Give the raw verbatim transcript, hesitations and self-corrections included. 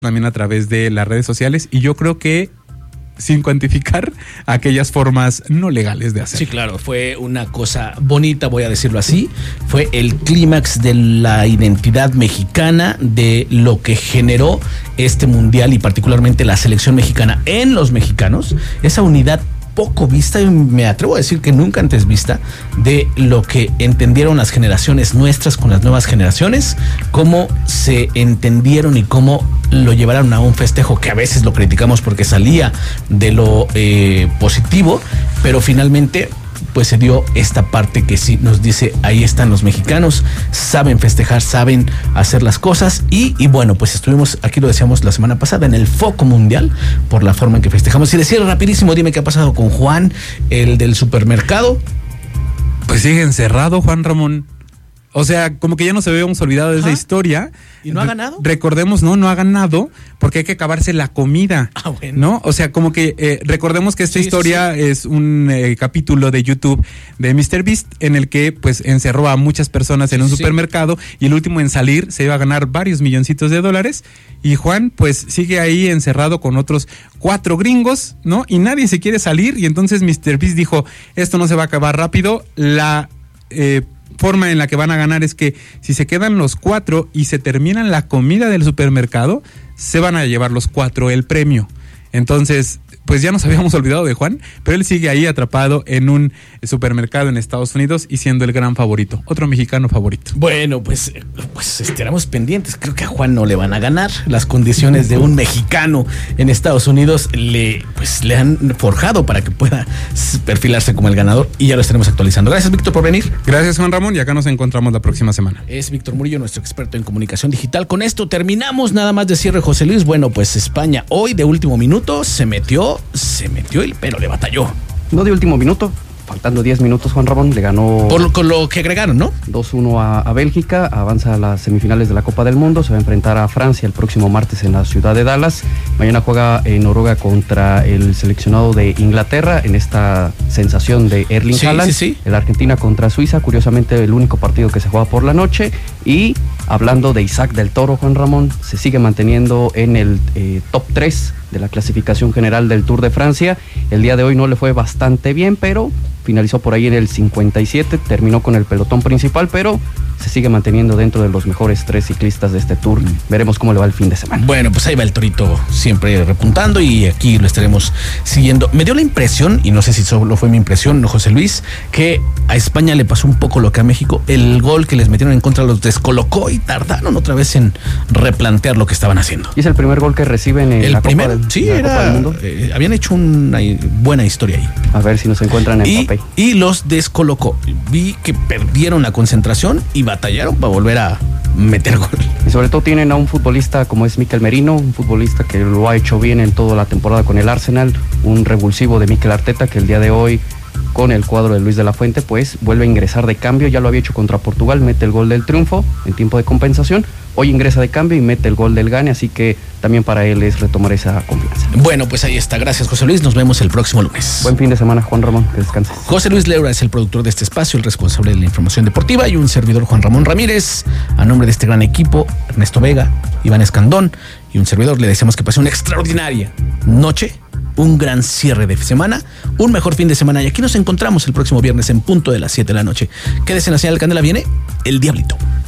también a través de las redes sociales, y yo creo que sin cuantificar aquellas formas no legales de hacerlo. Sí, claro, fue una cosa bonita, voy a decirlo así. Fue el clímax de la identidad mexicana, de lo que generó este mundial y particularmente la selección mexicana en los mexicanos. Esa unidad poco vista, y me atrevo a decir que nunca antes vista, de lo que entendieron las generaciones nuestras con las nuevas generaciones, cómo se entendieron y cómo lo llevaron a un festejo que a veces lo criticamos porque salía de lo eh, positivo, pero finalmente pues se dio esta parte que sí nos dice, ahí están los mexicanos, saben festejar, saben hacer las cosas, y, y bueno, pues estuvimos, aquí lo decíamos la semana pasada, en el foco mundial por la forma en que festejamos. Y decir rapidísimo, dime qué ha pasado con Juan, el del supermercado. Pues sigue encerrado, Juan Ramón. O sea, como que ya nos habíamos olvidado de Ajá. esa historia. ¿Y no ha ganado? Recordemos, no, no ha ganado porque hay que acabarse la comida. Ah, bueno. ¿No? O sea, como que eh, recordemos que esta sí, historia sí, sí. es un eh, capítulo de YouTube de míster Beast en el que pues encerró a muchas personas en un sí. supermercado, y el último en salir se iba a ganar varios milloncitos de dólares, y Juan pues sigue ahí encerrado con otros cuatro gringos, ¿no? Y nadie se quiere salir, y entonces míster Beast dijo, esto no se va a acabar rápido, la... Eh, forma en la que van a ganar es que si se quedan los cuatro y se terminan la comida del supermercado, se van a llevar los cuatro el premio. Entonces, pues ya nos habíamos olvidado de Juan, pero él sigue ahí atrapado en un supermercado en Estados Unidos y siendo el gran favorito, otro mexicano favorito. Bueno, pues, pues estaremos pendientes. Creo que a Juan no le van a ganar. Las condiciones de un mexicano en Estados Unidos le, pues, le han forjado para que pueda perfilarse como el ganador, y ya lo estaremos actualizando. Gracias, Víctor, por venir. Gracias, Juan Ramón, y acá nos encontramos la próxima semana. Es Víctor Murillo, nuestro experto en comunicación digital. Con esto terminamos. Nada más de cierre, José Luis. Bueno, pues España hoy de último minuto se metió se metió el pero le batalló. No de último minuto, faltando diez minutos, Juan Ramón le ganó... Por lo, con lo que agregaron, ¿no? dos uno a, a Bélgica, avanza a las semifinales de la Copa del Mundo, se va a enfrentar a Francia el próximo martes en la ciudad de Dallas. Mañana juega en Noruega contra el seleccionado de Inglaterra, en esta sensación de Erling sí, Haaland. Sí, sí. El Argentina contra Suiza, curiosamente el único partido que se juega por la noche. Y hablando de Isaac del Toro, Juan Ramón, se sigue manteniendo en el eh, top tres de la clasificación general del Tour de Francia. El día de hoy no le fue bastante bien, pero finalizó por ahí en el cincuenta y siete, terminó con el pelotón principal, pero se sigue manteniendo dentro de los mejores tres ciclistas de este Tour. Veremos cómo le va el fin de semana. Bueno, pues ahí va el Torito siempre repuntando, y aquí lo estaremos siguiendo. Me dio la impresión, y no sé si solo fue mi impresión, José Luis, que a España le pasó un poco lo que a México. El gol que les metieron en contra los descolocó y tardaron otra vez en replantear lo que estaban haciendo. Y es el primer gol que reciben en el la primero, Copa del, sí, la era, Copa del Mundo. Eh, habían hecho una buena historia ahí. A ver si nos encuentran en y, papel. Y los descolocó. Vi que perdieron la concentración y batallaron para volver a meter gol. Y sobre todo tienen a un futbolista como es Mikel Merino, un futbolista que lo ha hecho bien en toda la temporada con el Arsenal, un revulsivo de Mikel Arteta, que el día de hoy con el cuadro de Luis de la Fuente pues vuelve a ingresar de cambio. Ya lo había hecho contra Portugal, mete el gol del triunfo en tiempo de compensación. Hoy ingresa de cambio y mete el gol del gane, así que también para él es retomar esa confianza. Bueno, pues ahí está. Gracias, José Luis. Nos vemos el próximo lunes. Buen fin de semana, Juan Ramón. Que descanses. José Luis Leura es el productor de este espacio, el responsable de la información deportiva, y un servidor, Juan Ramón Ramírez. A nombre de este gran equipo, Ernesto Vega, Iván Escandón y un servidor, le deseamos que pase una extraordinaria noche, un gran cierre de semana, un mejor fin de semana, y aquí nos encontramos el próximo viernes en punto de las siete de la noche. Quédese en la señal del Candela, viene El Diablito.